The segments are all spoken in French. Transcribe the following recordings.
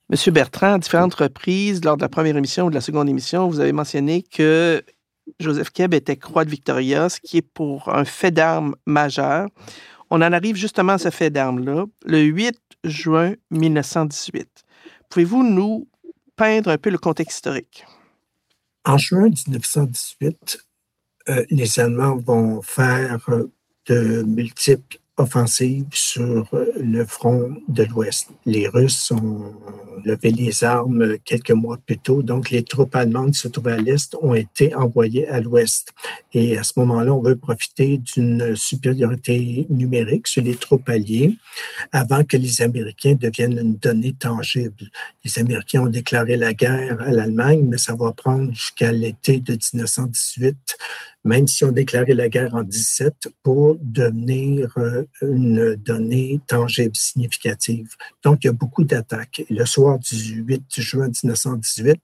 Monsieur Bertrand, à différentes reprises, lors de la première émission ou de la seconde émission, vous avez mentionné que Joseph Keb était croix de Victoria, ce qui est pour un fait d'armes majeur. On en arrive justement à ce fait d'armes-là, le 8 juin 1918. Pouvez-vous nous peindre un peu le contexte historique? En juin 1918, les Allemands vont faire de multiples offensives sur le front de l'Ouest. Les Russes ont levé les armes quelques mois plus tôt, donc les troupes allemandes qui se trouvaient à l'Est ont été envoyées à l'Ouest. Et à ce moment-là, on veut profiter d'une supériorité numérique sur les troupes alliées avant que les Américains deviennent une donnée tangible. Les Américains ont déclaré la guerre à l'Allemagne, mais ça va prendre jusqu'à l'été de 1918, même si on déclaré la guerre en 17, pour devenir une donnée tangible, significative. Donc, il y a beaucoup d'attaques. Le soir du 8 juin 1918,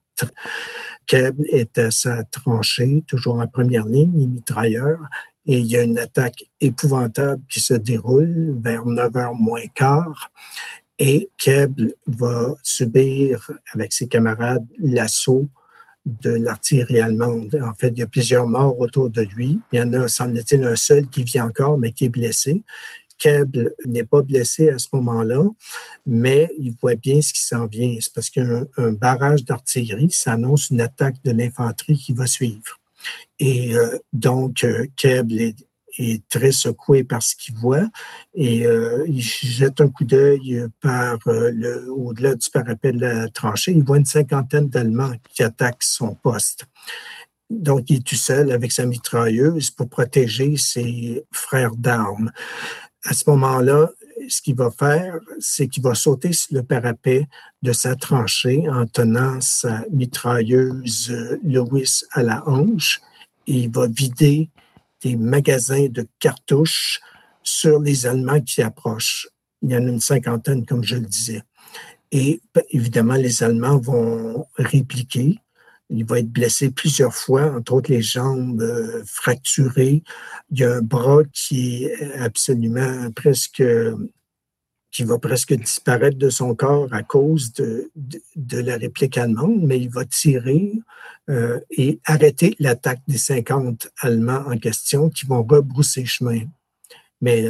Keb est à sa tranchée, toujours en première ligne, les mitrailleurs, et il y a une attaque épouvantable qui se déroule vers 9h moins quart. Et Keb va subir, avec ses camarades, l'assaut de l'artillerie allemande. En fait, il y a plusieurs morts autour de lui. Il y en a, semble-t-il, un seul qui vit encore, mais qui est blessé. Keb n'est pas blessé à ce moment-là, mais il voit bien ce qui s'en vient. C'est parce qu'il y a un barrage d'artillerie, ça annonce une attaque de l'infanterie qui va suivre. Et donc, Keb est très secoué par ce qu'il voit et il jette un coup d'œil au-delà du parapet de la tranchée. Il voit une cinquantaine d'Allemands qui attaquent son poste. Donc, il est tout seul avec sa mitrailleuse pour protéger ses frères d'armes. À ce moment-là, ce qu'il va faire, c'est qu'il va sauter sur le parapet de sa tranchée en tenant sa mitrailleuse Lewis à la hanche et il va vider des magasins de cartouches sur les Allemands qui approchent. Il y en a une cinquantaine, comme je le disais. Et évidemment, les Allemands vont répliquer. Il va être blessé plusieurs fois, entre autres les jambes fracturées. Il y a un bras qui est absolument qui va presque disparaître de son corps à cause de la réplique allemande, mais il va tirer et arrêter l'attaque des 50 Allemands en question qui vont rebrousser chemin. Mais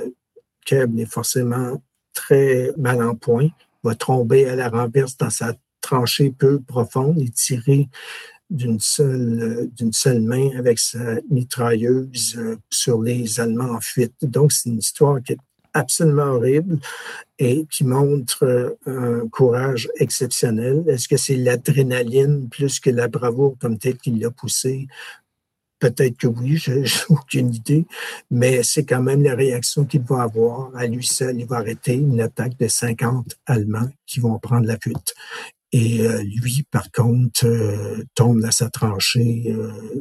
Keb est forcément très mal en point, va tomber à la renverse dans sa tranchée peu profonde et tirer d'une seule main avec sa mitrailleuse sur les Allemands en fuite. Donc, c'est une histoire qui est absolument horrible et qui montre un courage exceptionnel. Est-ce que c'est l'adrénaline plus que la bravoure comme telle qui l'a poussé? Peut-être que oui, je n'ai aucune idée, mais c'est quand même la réaction qu'il va avoir. À lui seul, il va arrêter une attaque de 50 Allemands qui vont prendre la fuite. Et lui, par contre, tombe dans sa tranchée,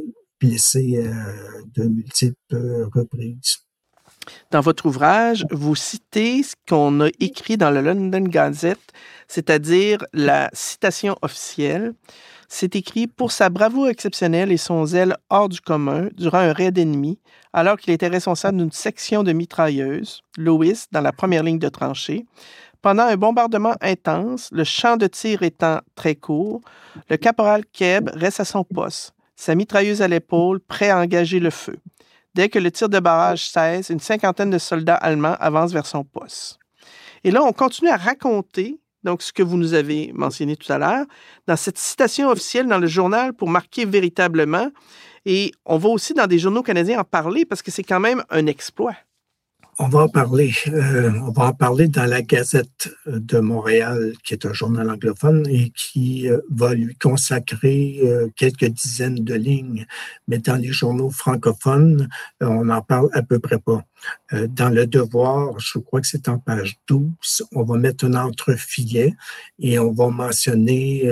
blessé de multiples reprises. Dans votre ouvrage, vous citez ce qu'on a écrit dans la London Gazette, c'est-à-dire la citation officielle. C'est écrit « Pour sa bravoure exceptionnelle et son zèle hors du commun durant un raid ennemi, alors qu'il était responsable d'une section de mitrailleuses, Lewis, dans la première ligne de tranchée, pendant un bombardement intense, le champ de tir étant très court, le caporal Keb reste à son poste, sa mitrailleuse à l'épaule, prêt à engager le feu. Dès que le tir de barrage cesse, une cinquantaine de soldats allemands avancent vers son poste. » Et là, on continue à raconter donc ce que vous nous avez mentionné tout à l'heure, dans cette citation officielle dans le journal pour marquer véritablement. Et on va aussi dans des journaux canadiens en parler parce que c'est quand même un exploit. On va en parler. On va en parler dans la Gazette de Montréal, qui est un journal anglophone et qui va lui consacrer quelques dizaines de lignes. Mais dans les journaux francophones, on n'en parle à peu près pas. Dans Le Devoir, je crois que c'est en page 12, on va mettre un entrefilet et on va mentionner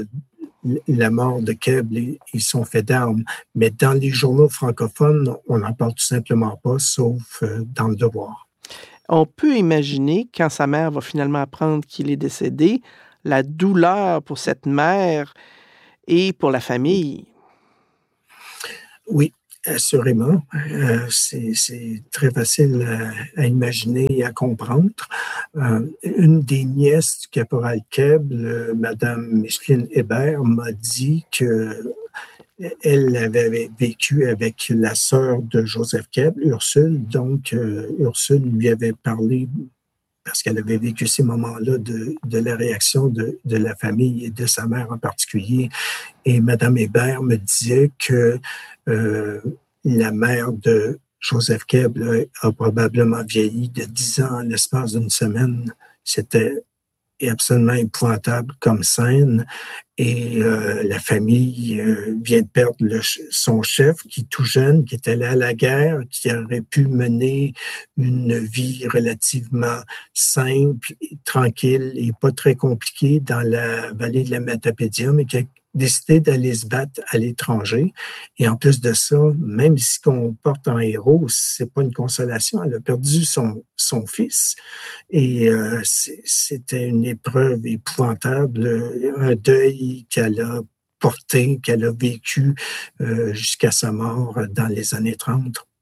la mort de Keb et son fait d'armes. Mais dans les journaux francophones, on n'en parle tout simplement pas, sauf dans Le Devoir. On peut imaginer, quand sa mère va finalement apprendre qu'il est décédé, la douleur pour cette mère et pour la famille. Oui, Assurément, c'est très facile imaginer et à comprendre. Une des nièces du caporal Kebble, Madame Micheline Hébert, m'a dit que elle avait vécu avec la sœur de Joseph Kebble, Ursule. Donc, Ursule lui avait parlé parce qu'elle avait vécu ces moments-là de la réaction de la famille et de sa mère en particulier. Et Mme Hébert me disait que la mère de Joseph Kebble a probablement vieilli de 10 ans en l'espace d'une semaine. C'était absolument épouvantable comme scène. Et la famille vient de perdre son chef, qui est tout jeune, qui est allé à la guerre, qui aurait pu mener une vie relativement simple, tranquille et pas très compliquée dans la vallée de la Matapédia, mais qui a décidé d'aller se battre à l'étranger. Et en plus de ça, même si qu'on porte en héros, c'est pas une consolation. Elle a perdu son fils. Et c'était une épreuve épouvantable, un deuil qu'elle a porté, qu'elle a vécu jusqu'à sa mort dans les années 30.